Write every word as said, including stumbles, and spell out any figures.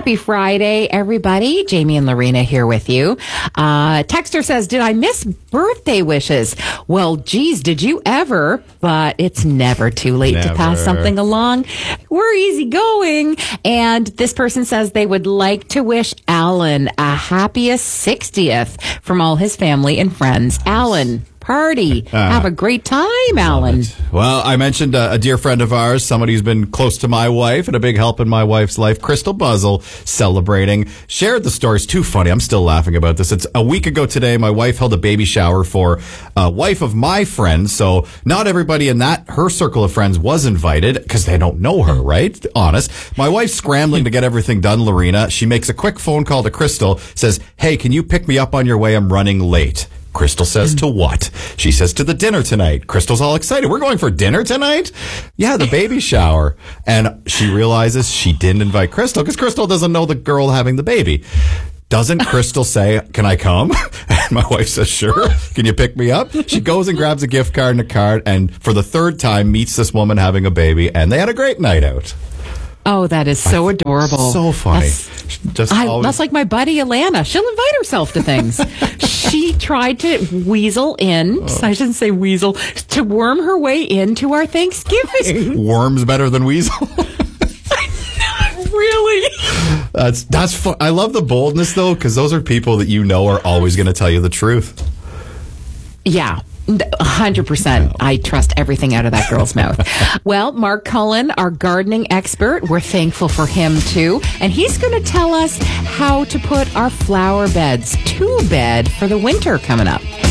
Happy Friday, everybody. Jamie and Lorena here with you. Uh, Texter says, did I miss birthday wishes? Well, geez, did you ever? But it's never too late Never. to pass something along. We're easygoing. And this person says they would like to wish Alan a happiest sixtieth from all his family and friends. Alan, party. Uh, Have a great time, Alan. Well, I mentioned a, a dear friend of ours, somebody who's been close to my wife and a big help in my wife's life, Crystal Buzzle, celebrating. Shared the story. It's too funny. I'm still laughing about this. It's a week ago today. My wife held a baby shower for a wife of my friend. So not everybody in that, her circle of friends was invited because they don't know her, right? Honest. My wife's scrambling to get everything done, Lorena. She makes a quick phone call to Crystal, says, hey, can you pick me up on your way? I'm running late. Crystal says to what? She says to the dinner tonight. Crystal's all excited. We're going for dinner tonight? Yeah, the baby shower. And she realizes she didn't invite Crystal because Crystal doesn't know the girl having the baby. Doesn't Crystal say, can I come? And my wife says, sure. Can you pick me up? She goes and grabs a gift card and a card and for the third time meets this woman having a baby. And they had a great night out. Oh, that is so adorable. So funny. That's, Just I, always... that's like my buddy Alana. She'll invite herself to things. She tried to weasel in, oh. I shouldn't say weasel, to worm her way into our Thanksgiving. Worm's better than weasel. Really? That's, that's fun. I love the boldness, though, because those are people that you know are always going to tell you the truth. Yeah. one hundred percent. I trust everything out of that girl's mouth. Well, Mark Cullen, our gardening expert, we're thankful for him too. And he's going to tell us how to put our flower beds to bed for the winter coming up.